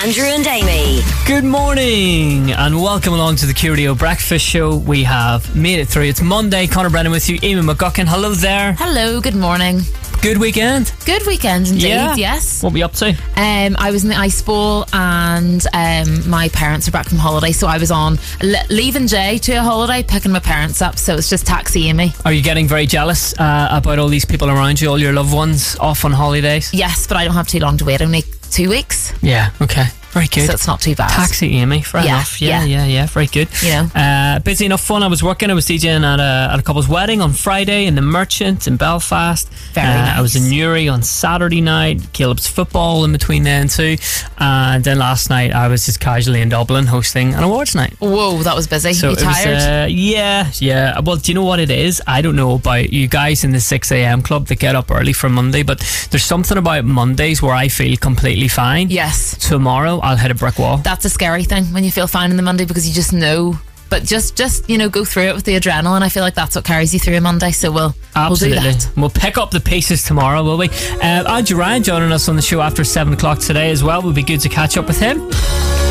Andrew and Amy. Good morning and welcome along to the Curio Breakfast Show. We have made it through. It's Monday. Conor Brennan with you. Amy McGuckin. Hello there. Hello, good morning. Good weekend? Good weekend indeed, yes. What were you up to? I was in the Ice Bowl and my parents are back from holiday, so I was on leaving Jay to a holiday, picking my parents up, so it's just taxi Amy. Are you getting very jealous about all these people around you, all your loved ones off on holidays? Yes, but I don't have too long to wait, only 2 weeks. Yeah, okay. Very good. So it's not too bad. Taxi Amy, fair enough. Yeah, very good. You know. Busy enough fun. I was working, I was DJing at a couple's wedding on Friday in the Merchant in Belfast. Very nice. I was in Newry on Saturday night, Caleb's football in between then too. And then last night I was just casually in Dublin hosting an awards night. Whoa, that was busy. So you tired? Yeah. Well, do you know what it is? I don't know about you guys in the 6am club that get up early for Monday, but there's something about Mondays where I feel completely fine. Yes. Tomorrow I'll hit a brick wall. That's a scary thing when you feel fine on the Monday because you just know. But just go through it with the adrenaline. I feel like that's what carries you through a Monday. So we'll do that. We'll pick up the pieces tomorrow, will we? Andrew Ryan joining us on the show after 7 o'clock today as well. Will be good to catch up with him.